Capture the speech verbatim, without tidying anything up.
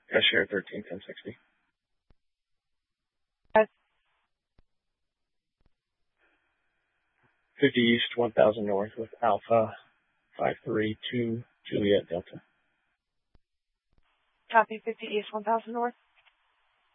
Cashier thirteen ten sixty. Yes. fifty East, one thousand North with Alpha five three two Juliet Delta. Copy fifty East, one thousand North.